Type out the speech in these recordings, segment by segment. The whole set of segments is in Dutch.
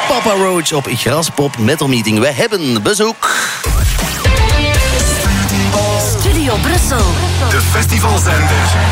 Papa Roach op Graspop Metal Meeting. Wij hebben bezoek. Studio Brussel. De festivalzender.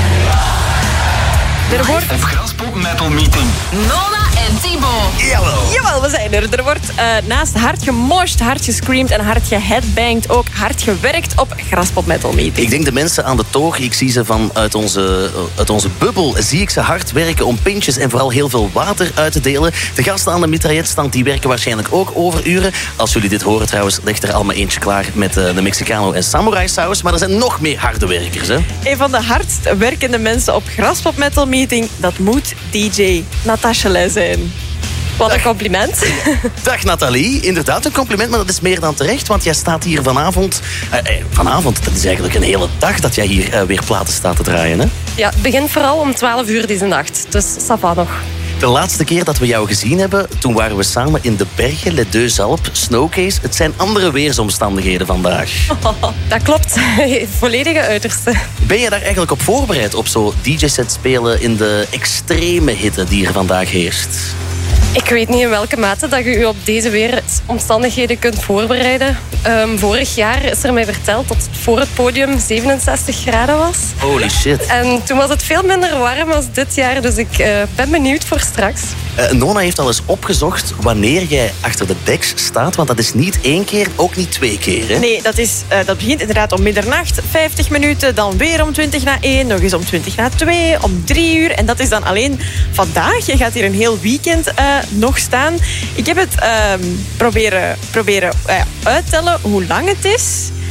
Er wordt Op Graspop Metal Meeting. Nona en Thibaut. Jawel, we zijn er. Er wordt naast hard gemoshed, hard gescreamd en hard geheadbanged ook hard gewerkt op Graspop Metal Meeting. Ik denk de mensen aan de toog, ik zie ze uit onze bubbel, zie ik ze hard werken om pintjes en vooral heel veel water uit te delen. De gasten aan de mitrailletstand die werken waarschijnlijk ook overuren. Als jullie dit horen trouwens, ligt er al maar eentje klaar met de Mexicano en samurai saus. Maar er zijn nog meer harde werkers, hè? Een van de hardst werkende mensen op Graspop Metal Meeting, dat moet DJ Natasha Le zijn. Wat een compliment. Dag Nathalie, inderdaad een compliment, maar dat is meer dan terecht, want jij staat hier vanavond. Vanavond, dat is eigenlijk een hele dag dat jij hier weer platen staat te draaien, hè? Ja, het begint vooral om 12 uur deze nacht. Dus ça va nog. De laatste keer dat we jou gezien hebben, toen waren we samen in de bergen, Les Deux Alpes, Snowcase. Het zijn andere weersomstandigheden vandaag. Dat klopt. Volledige uiterste. Ben je daar eigenlijk op voorbereid, op zo DJ-set spelen in de extreme hitte die er vandaag heerst? Ik weet niet in welke mate dat je u op deze weersomstandigheden kunt voorbereiden. Vorig jaar is er mij verteld dat het voor het podium 67 graden was. Holy shit. En toen was het veel minder warm als dit jaar, dus ik ben benieuwd voor straks. Nona heeft al eens opgezocht wanneer jij achter de deks staat, want dat is niet 1 keer, ook niet 2 keer, hè? Nee, dat begint inderdaad om middernacht, 50 minuten, dan weer om 20:01, nog eens om 20:02, om 3 uur. En dat is dan alleen vandaag. Je gaat hier een heel weekend nog staan. Ik heb het proberen uittellen hoe lang het is.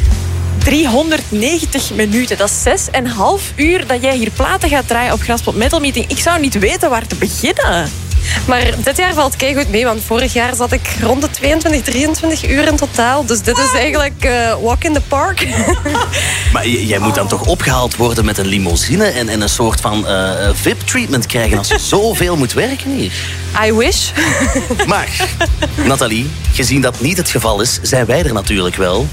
390 minuten. Dat is 6,5 uur dat jij hier platen gaat draaien op Graspop Metal Meeting. Ik zou niet weten waar te beginnen. Maar dit jaar valt keigoed mee, want vorig jaar zat ik rond de 22, 23 uur in totaal. Dus dit is eigenlijk walk in the park. Maar jij moet dan toch opgehaald worden met een limousine en een soort van VIP-treatment krijgen als je zoveel moet werken hier. I wish. Maar, Nathalie, gezien dat niet het geval is, zijn wij er natuurlijk wel.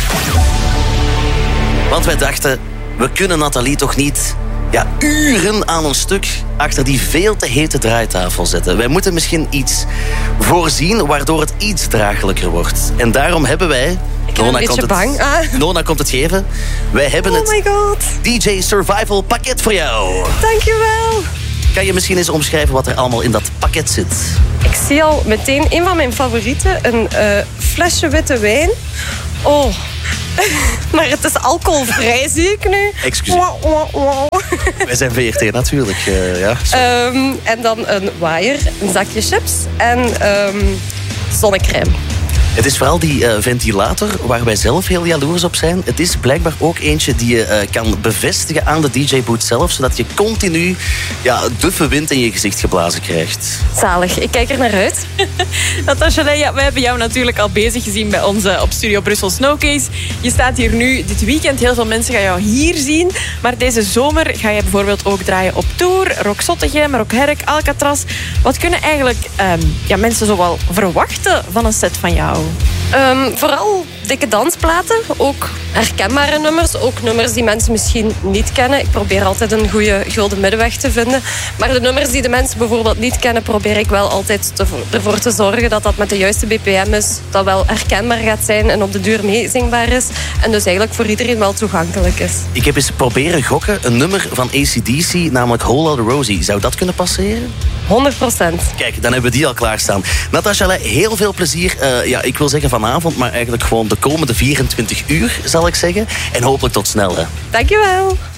Want wij dachten, we kunnen Nathalie toch niet uren aan een stuk achter die veel te hete draaitafel zetten. Wij moeten misschien iets voorzien waardoor het iets draaglijker wordt. En daarom hebben wij... Ik ben een beetje bang. Nona komt het geven. Wij hebben het DJ Survival pakket voor jou. Dankjewel. Kan je misschien eens omschrijven wat er allemaal in dat pakket zit? Ik zie al meteen een van mijn favorieten. Een flesje witte wijn. Oh... Maar het is alcoholvrij, zie ik nu. Excuseer. Wij zijn VRT natuurlijk. En dan een waaier, een zakje chips en zonnecrème. Het is vooral die ventilator waar wij zelf heel jaloers op zijn. Het is blijkbaar ook eentje die je kan bevestigen aan de DJ-boot zelf, zodat je continu duffe wind in je gezicht geblazen krijgt. Zalig, ik kijk er naar uit. Natasha, we hebben jou natuurlijk al bezig gezien bij ons op Studio Brussel Snowcase. Je staat hier nu dit weekend. Heel veel mensen gaan jou hier zien. Maar deze zomer ga je bijvoorbeeld ook draaien op tour. Rock Zottegem, Rock Herk, Alcatraz. Wat kunnen eigenlijk mensen zo wel verwachten van een set van jou? Vooral dikke dansplaten, ook herkenbare nummers, ook nummers die mensen misschien niet kennen. Ik probeer altijd een goede gulden middenweg te vinden. Maar de nummers die de mensen bijvoorbeeld niet kennen, probeer ik wel altijd ervoor te zorgen dat dat met de juiste BPM is, dat wel herkenbaar gaat zijn en op de duur meezingbaar is. En dus eigenlijk voor iedereen wel toegankelijk is. Ik heb eens proberen gokken, een nummer van AC/DC, namelijk Whole Lotta Rosie. Zou dat kunnen passeren? 100%. Kijk, dan hebben we die al klaarstaan. Natasha, heel veel plezier. Ik wil zeggen vanavond, maar eigenlijk gewoon de komende 24 uur, zal ik zeggen. En hopelijk tot snel, hè. Dankjewel.